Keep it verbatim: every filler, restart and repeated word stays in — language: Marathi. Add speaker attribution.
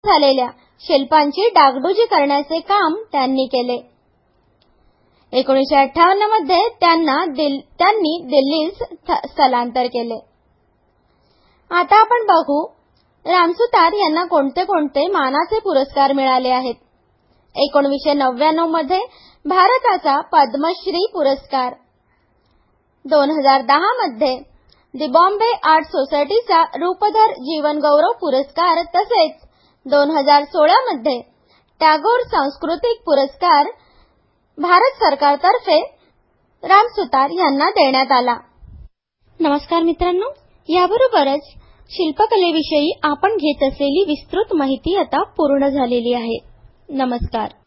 Speaker 1: झालेल्या शिल्पांची डागडुजी करण्याचे काम त्यांनी केले. एकोणीसशे अठ्ठावन्न मध्ये त्यांना दिल, त्यांनी दिल्लीस स्थलांतर केले. आता आपण बघू राम सुतार यांना कोणते कोणते मानाचे पुरस्कार मिळाले आहेत. एकोणीसशे नव्याण्णव मध्ये भारताचा पद्मश्री पुरस्कार, दोन हजार दहा मध्ये दी बॉम्बे आर्ट सोसायटीचा रूपधर जीवन गौरव पुरस्कार तसेच दोन हजार सोळा मध्ये टागोर सांस्कृतिक पुरस्कार भारत सरकारतर्फे राम सुतार यांना देण्यात आला. नमस्कार मित्रांनो, याबरोबरच शिल्पकलेविषयी आपण घेत असलेली विस्तृत माहिती आता पूर्ण झालेली आहे. नमस्कार.